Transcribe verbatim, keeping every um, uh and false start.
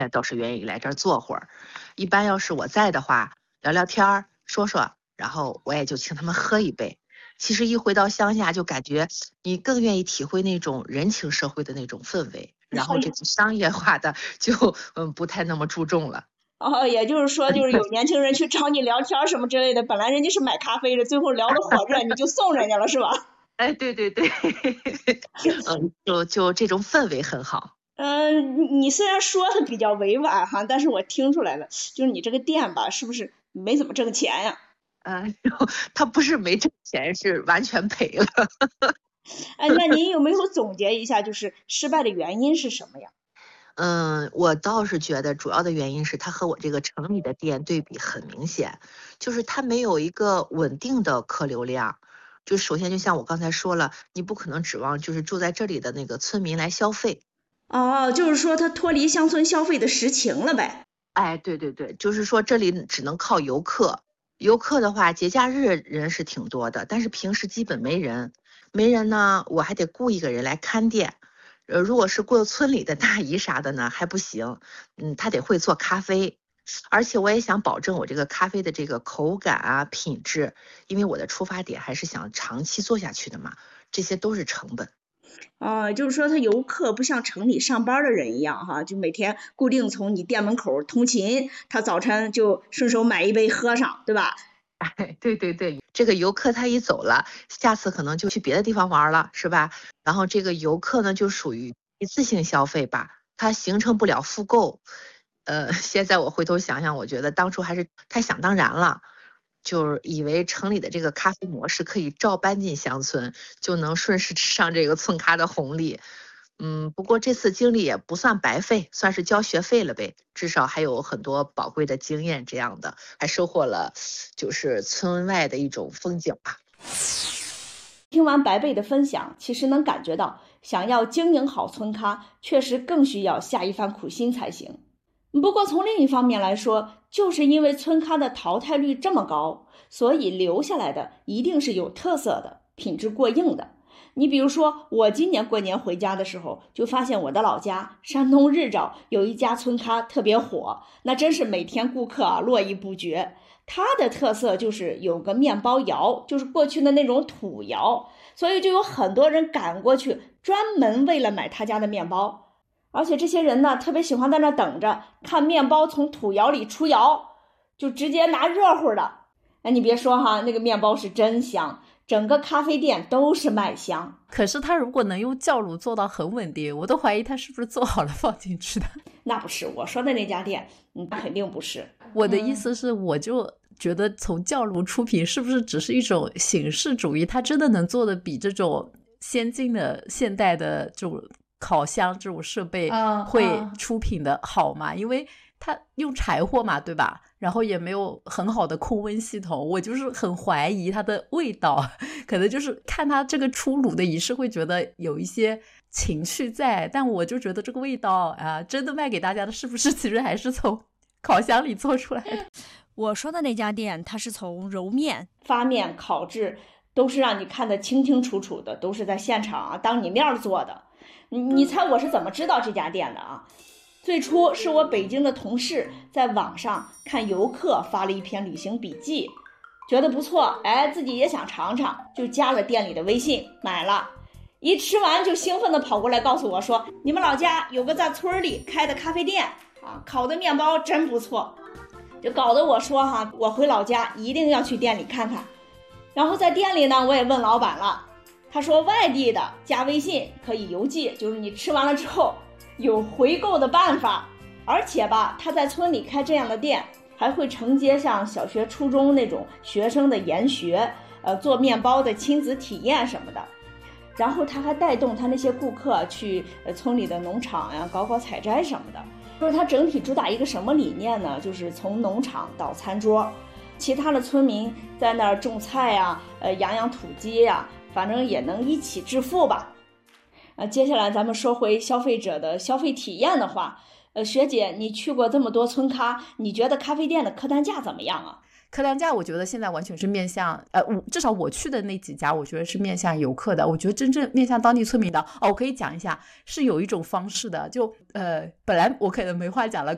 都是愿意来这儿坐会儿。一般要是我在的话，聊聊天儿，说说，然后我也就请他们喝一杯。其实一回到乡下，就感觉你更愿意体会那种人情社会的那种氛围，然后这种商业化的就嗯不太那么注重了。 哦，也就是说，就是有年轻人去找你聊天什么之类的，本来人家是买咖啡的，最后聊得火热，你就送人家了，是吧？ 哎，对对对，嗯，就就这种氛围很好。 嗯、呃，你虽然说的比较委婉哈，但是我听出来了，就是你这个店吧，是不是没怎么挣钱呀？ 嗯、呃，他不是没挣钱，是完全赔了。 哎，那您有没有总结一下，就是失败的原因是什么呀？ 嗯，我倒是觉得主要的原因是它和我这个城里的店对比很明显，就是它没有一个稳定的客流量。就首先就像我刚才说了，你不可能指望就是住在这里的那个村民来消费。 哦，就是说它脱离乡村消费的实情了呗。 哎，对对对，就是说这里只能靠游客。游客的话，节假日人是挺多的，但是平时基本没人。没人呢，我还得雇一个人来看店。呃，如果是过村里的大姨啥的呢，还不行。嗯，他得会做咖啡，而且我也想保证我这个咖啡的这个口感啊、品质，因为我的出发点还是想长期做下去的嘛，这些都是成本。 哦，就是说他游客不像城里上班的人一样哈，就每天固定从你店门口通勤，他早晨就顺手买一杯喝上，对吧？ 哎，对对对，这个游客他一走了，下次可能就去别的地方玩了，是吧？然后这个游客呢，就属于一次性消费吧，它形成不了复购。呃，现在我回头想想，我觉得当初还是太想当然了，就是以为城里的这个咖啡模式可以照搬进乡村，就能顺势吃上这个村咖的红利。嗯，不过这次经历也不算白费，算是交学费了呗，至少还有很多宝贵的经验，这样的还收获了就是村外的一种风景吧。 听完白贝的分享，其实能感觉到，想要经营好村咖，确实更需要下一番苦心才行。不过从另一方面来说，就是因为村咖的淘汰率这么高，所以留下来的一定是有特色的，品质过硬的。你比如说，我今年过年回家的时候，就发现我的老家山东日照有一家村咖特别火，那真是每天顾客啊络绎不绝。它的特色就是有个面包窑，就是过去的那种土窑，所以就有很多人赶过去，专门为了买他家的面包。而且这些人呢，特别喜欢在那等着看面包从土窑里出窑，就直接拿热乎的。哎，你别说哈，那个面包是真香，整个咖啡店都是麦香。 可是他如果能用酵乳做到很稳定，我都怀疑他是不是做好了放进去的。 那不是我说的那家店，嗯，肯定不是。 我的意思是，我就觉得从酵乳出品是不是只是一种形式主义？它真的能做的比这种先进的现代的这种烤箱这种设备会出品的好吗？ uh, uh. 因为它用柴火嘛，对吧？然后也没有很好的控温系统，我就是很怀疑它的味道。可能就是看它这个出炉的仪式会觉得有一些情绪在，但我就觉得这个味道啊，真的卖给大家的是不是其实还是从烤箱里做出来的？ 我说的那家店，它是从揉面、 发面、烤制，都是让你看得清清楚楚的，都是在现场啊当你面做的。你你猜我是怎么知道这家店的啊？最初是我北京的同事在网上看游客发了一篇旅行笔记，觉得不错，哎，自己也想尝尝，就加了店里的微信买了。一吃完就兴奋地跑过来告诉我说，你们老家有个在村里开的咖啡店啊，烤的面包真不错，就搞得我说哈，我回老家一定要去店里看看。然后在店里呢，我也问老板了，他说外地的加微信可以邮寄，就是你吃完了之后有回购的办法，而且吧，他在村里开这样的店，还会承接像小学、初中那种学生的研学，呃，做面包的亲子体验什么的。然后他还带动他那些顾客去呃村里的农场呀、啊、搞搞采摘什么的。就是他整体主打一个什么理念呢？就是从农场到餐桌，其他的村民在那儿种菜呀、啊、呃养养土鸡呀、啊，反正也能一起致富吧。呃，接下来咱们说回消费者的消费体验的话，呃，学姐，你去过这么多村咖，你觉得咖啡店的客单价怎么样啊？ 客单价我觉得现在完全是面向呃，至少我去的那几家我觉得是面向游客的，我觉得真正面向当地村民的哦，我可以讲一下，是有一种方式的，就呃，本来我可能没话讲了，